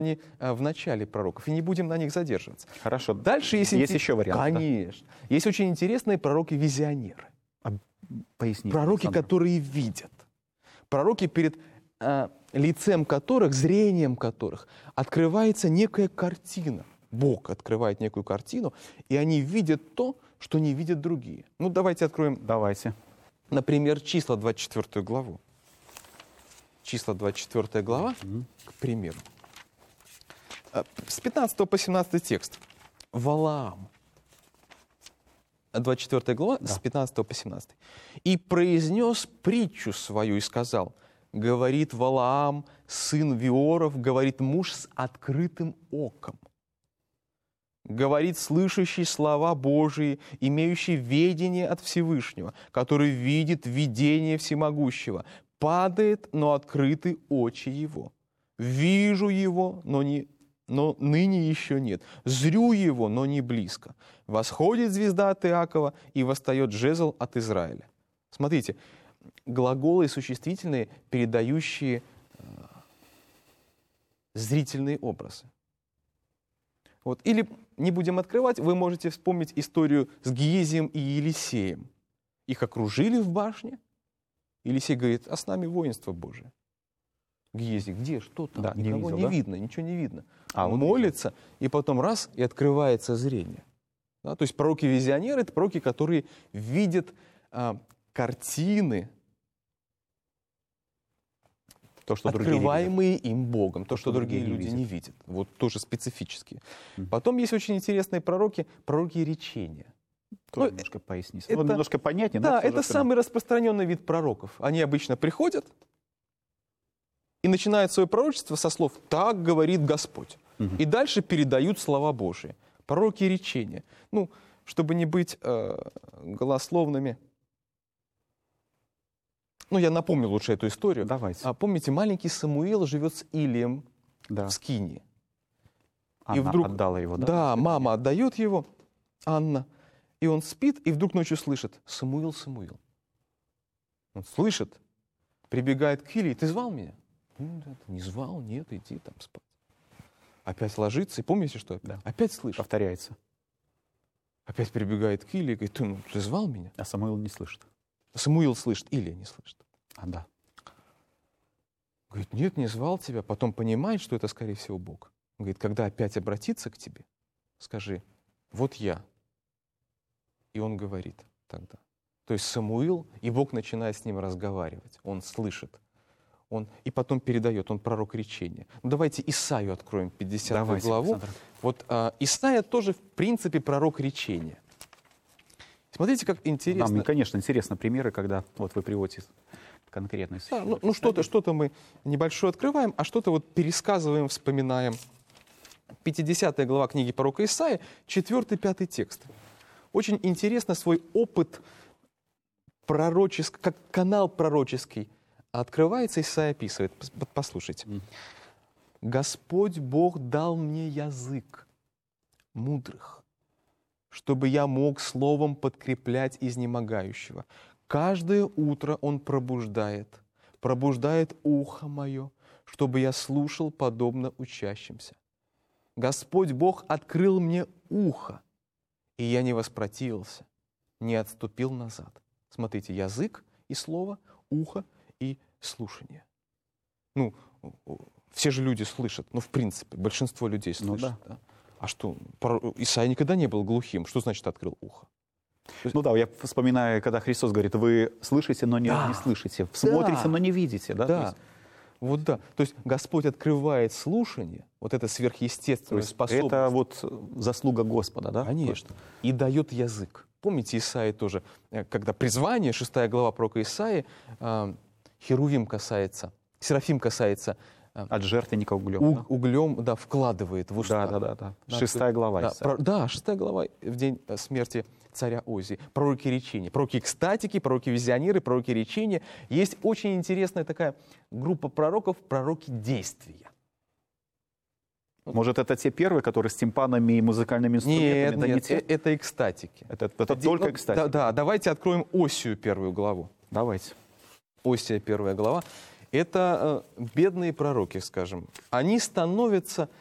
в начале пророков, и не будем на них задерживаться. Хорошо. Дальше есть еще варианты. Конечно. Да? Есть очень интересные пророки-визионеры. Поясните. Пророки, Александр. которые видят. Пророки, перед лицем которых, зрением которых открывается некая картина. Бог открывает некую картину, и они видят то, что не видят другие. Ну, давайте откроем, Давайте. например, числа 24 главу. Числа 24 глава, к примеру. С 15 по 17 текст. Валаам. 24 глава, с 15 по 17. «И произнес притчу свою и сказал, говорит Валаам, сын Виоров, говорит муж с открытым оком. Говорит слышащий слова Божии, имеющий ведение от Всевышнего, который видит видение всемогущего, падает, но открыты очи его. Вижу его, но ныне еще нет. Зрю его, но не близко. Восходит звезда от Иакова, и восстает жезл от Израиля». Смотрите, глаголы и существительные, передающие зрительные образы. Вот. Или, не будем открывать, вы можете вспомнить историю с Гиезием и Елисеем. Их окружили в башне. Елисей говорит, а с нами воинство Божие. Гиези, где, что там? Да, Никого не видел, не да? видно, ничего не видно. Он молится, и потом раз, и открывается зрение. Да? То есть пророки-визионеры — это пророки, которые видят картины, то, что открываемые им Богом, то, что другие не люди видят. не видят. Вот тоже специфические. Потом есть очень интересные пророки речения. Тоже немножко поясни. это- Немножко понятнее, Да, но это самый распространенный вид пророков. Они обычно приходят и начинают свое пророчество со слов «так говорит Господь». И дальше передают слова Божии. Пророки речения. Ну, чтобы не быть голословными. Ну, я напомню лучше эту историю. Давайте. Помните, маленький Самуил живет с Илием Да. в Скинии. Анна отдала его, да? Да, мама отдает его, Анна, и он спит, и вдруг ночью слышит: «Самуил, Самуил». Он слышит, прибегает к Илии: «Ты звал меня?» «Не звал, нет, иди там спать». Опять ложится, и помните, что? Да. Опять слышит. Повторяется. Опять прибегает к Илии и говорит: ты звал меня?» А Самуил не слышит. Самуил слышит, Илия не слышит. Да. Говорит: «Нет, не звал тебя». Потом понимает, что это, скорее всего, Бог. Он говорит: «Когда опять обратится к тебе, скажи: вот я». И он говорит тогда. То есть Самуил, и Бог начинает с ним разговаривать. Он слышит. И потом передает, он пророк речения. Ну, давайте Исаию откроем, 50 главу. Александр. Вот Исаия тоже, в принципе, пророк речения. Смотрите, как интересно. Нам, конечно, интересно примеры, когда вот вы приводите конкретные Да, ну что-то мы небольшое открываем, а что-то вот пересказываем, вспоминаем. 50 глава книги пророка Исаии, 4-5 текст. Очень интересно свой опыт пророческий, как канал пророческий открывается, Исаия описывает. Послушайте. «Господь Бог дал мне язык мудрых, чтобы я мог словом подкреплять изнемогающего. Каждое утро Он пробуждает ухо мое, чтобы я слушал подобно учащимся. Господь Бог открыл мне ухо, и я не воспротивился, не отступил назад». Смотрите, язык и слово, ухо и слушание. Ну, все же люди слышат, в принципе, большинство людей слышат. да. А что, Исаия никогда не был глухим. Что значит открыл ухо? Я вспоминаю, когда Христос говорит: вы слышите, но не слышите, смотрите, но не видите. Да? Да. То есть Господь открывает слушание, вот это сверхъестественную способность. Это вот заслуга Господа, да? Конечно. И дает язык. Помните, Исаия тоже, когда призвание, 6 глава пророка Исаии, Херувим касается, Серафим касается. От жертвенника углем. Углем, вкладывает в уста. Да. 6 глава. Да, 6 глава в день смерти царя Озии. Пророки речения, пророки экстатики, пророки визионеры, пророки речения. Есть очень интересная такая группа пророков, пророки действия. Может, это те первые, которые с тимпанами и музыкальными инструментами? Нет, это экстатики. Это только экстатики? Да, давайте откроем Осию 1 главу. Давайте. Осия 1 глава. это бедные пророки, скажем. Они становятся